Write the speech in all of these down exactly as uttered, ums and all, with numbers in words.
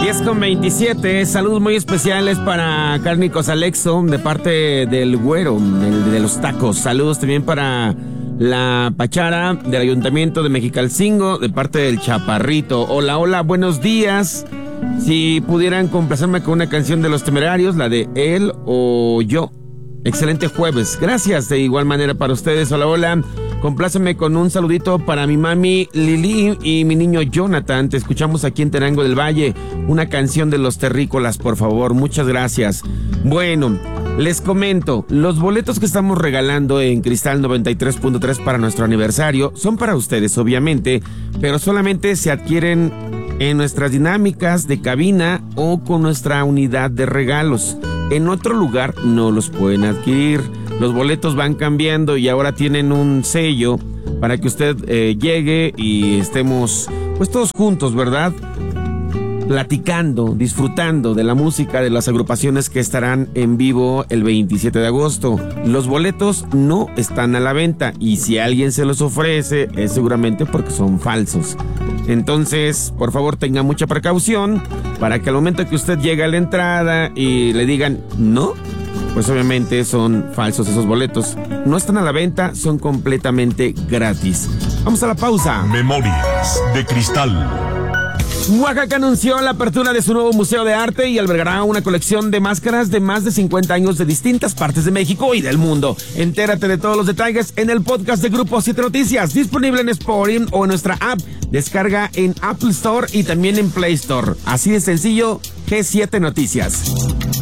diez con veintisiete, saludos muy especiales para Cárnicos Alexo, de parte del Güero, el de los tacos. Saludos también para la Pachara, del Ayuntamiento de Mexicalcingo, de parte del Chaparrito. Hola, hola, buenos días. Si pudieran complacerme con una canción de Los Temerarios, la de Él o Yo. Excelente jueves. Gracias, de igual manera para ustedes. Hola, hola. Compláceme con un saludito para mi mami Lili y mi niño Jonathan. Te escuchamos aquí en Tenango del Valle. Una canción de Los Terrícolas, por favor. Muchas gracias. Bueno, les comento. Los boletos que estamos regalando en Cristal noventa y tres punto tres para nuestro aniversario son para ustedes, obviamente, pero solamente se adquieren en nuestras dinámicas de cabina o con nuestra unidad de regalos. En otro lugar no los pueden adquirir. Los boletos van cambiando y ahora tienen un sello para que usted eh, llegue y estemos pues todos juntos, ¿verdad? Platicando, disfrutando de la música de las agrupaciones que estarán en vivo el veintisiete de agosto. Los boletos no están a la venta y si alguien se los ofrece es seguramente porque son falsos. Entonces, por favor, tenga mucha precaución para que al momento que usted llegue a la entrada y le digan no, pues obviamente son falsos esos boletos. No están a la venta, son completamente gratis. Vamos a la pausa. Memorias de Cristal. Oaxaca anunció la apertura de su nuevo museo de arte y albergará una colección de máscaras de más de cincuenta años de distintas partes de México y del mundo. Entérate de todos los detalles en el podcast de Grupo siete Noticias, disponible en Spotify o en nuestra app. Descarga en Apple Store y también en Play Store. Así de sencillo, G siete Noticias.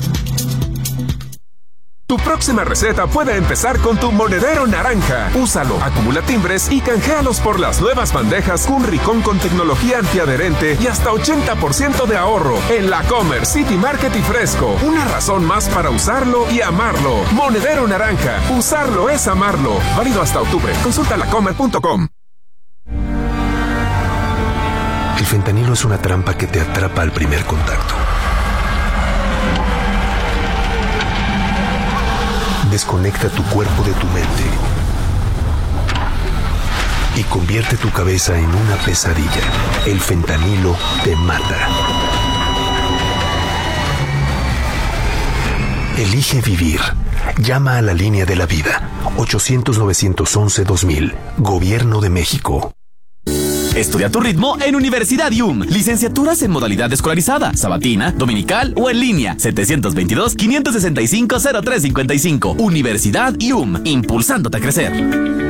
Tu próxima receta puede empezar con tu monedero naranja. Úsalo, acumula timbres y canjealos por las nuevas bandejas Cunricón con tecnología antiadherente y hasta ochenta por ciento de ahorro en La Comer, City Market y Fresco. Una razón más para usarlo y amarlo. Monedero naranja. Usarlo es amarlo. Válido hasta octubre. Consulta lacomer punto com. El fentanilo es una trampa que te atrapa al primer contacto. Desconecta tu cuerpo de tu mente y convierte tu cabeza en una pesadilla. El fentanilo te mata. Elige vivir. Llama a la línea de la vida. ochocientos, novecientos once, dos mil. Gobierno de México. Estudia tu ritmo en Universidad I U M. Licenciaturas en modalidad escolarizada, sabatina, dominical o en línea. setecientos veintidós, quinientos sesenta y cinco, cero tres cincuenta y cinco. Universidad I U M, impulsándote a crecer.